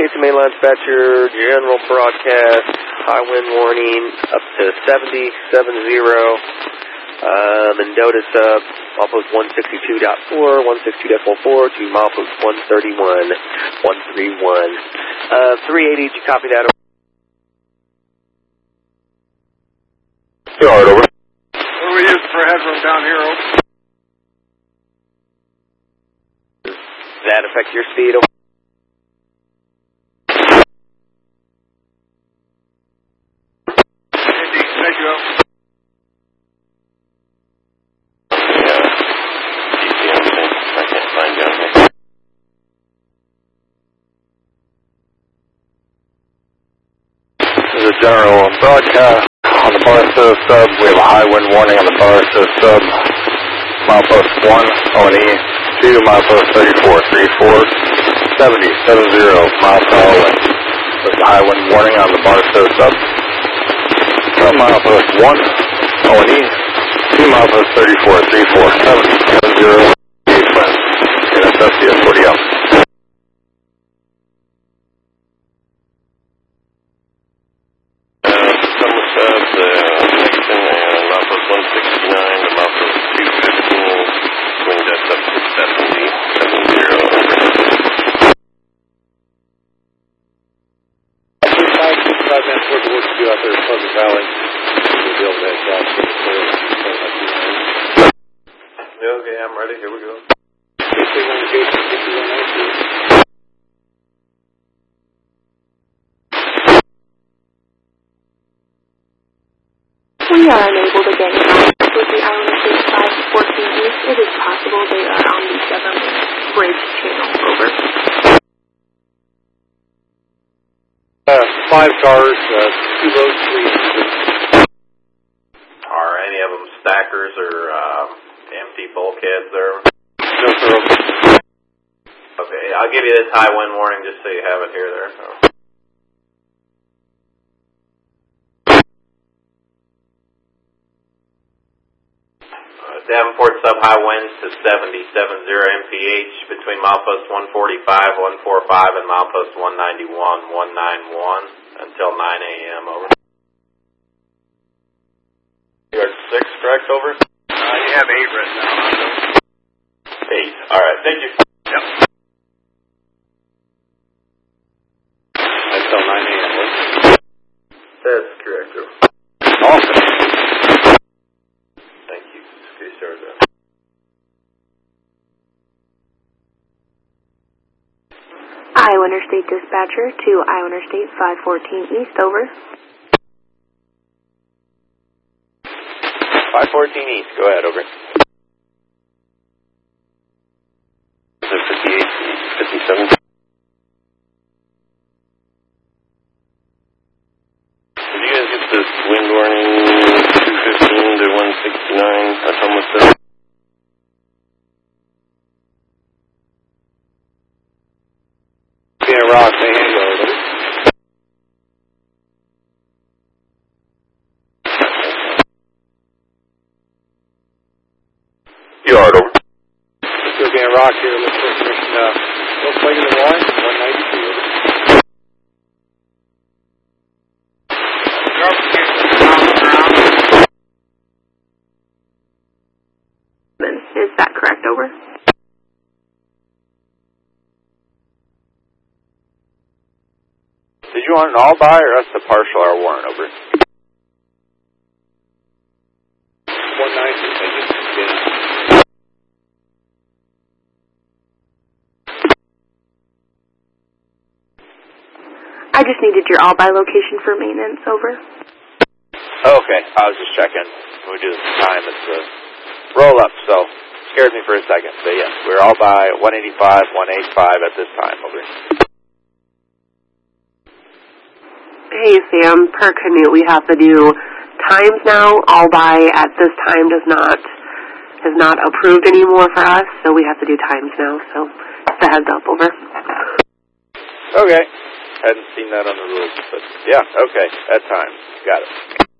Casey Mainline Dispatcher, general broadcast, high wind warning up to 70, 70. Mendota sub, milepost 162.4, 162.44 to milepost 131, 131. 380, did you copy that? Yard, over. What are we using for headroom down here, over? Does that affect your speed? Over? Thank you, over. This is general broadcast on the Barstow sub. We have a high wind warning on the Barstow sub. Milepost 1, O&E, 2, milepost 34, 34, 70, 70 miles per hour wind. There's a high wind warning on the Barstow sub. From milepost 1, O&E, 2, milepost 34, 34, 70, 70, gauge wind. NSFCS 40 out. Okay, I'm ready. Here we go. We are unable to get in contact with the Island State 514 East. It is possible they are on the Devon Bridge channel. Over. 5 cars, 2 loads, 3. Are any of them stackers or empty bulkheads there? No, sir. Okay, I'll give you this high wind warning just so you have it here there. So. Davenport sub high winds to 70, 70 mph between milepost 145, 145 and milepost 191, 191 until 9 a.m. Over. Yard 6, correct, over? You have 8 written down. 8. All right, thank you. Yep. Until 9 a.m. That's correct, over. Awesome. Thank you. Good start there. Iowa Interstate Dispatcher to Iowa Interstate 514 East. Over. 514 East, go ahead, over. 58, 57. Did you guys get this wind warning 215 to 169? That's almost there. Yeah, Ross, say hey, over. Yard, over. Still being rock here. Let's go permission. Let's play in the line. 192. Is that correct? Over. Did you want an all-by or us to partial our warrant, over? 192. Thank you. I just needed your all-by location for maintenance. Over. Okay, I was just checking. When we do this time, it's a roll-up, so scared me for a second. But yes, we're all by 185, 185 at this time, over. Hey, Sam, per Canute, we have to do times now. All by at this time is not approved anymore for us, so we have to do times now. So, just a heads up, over. Okay. Hadn't seen that on the rules, but yeah, okay, at times. Got it.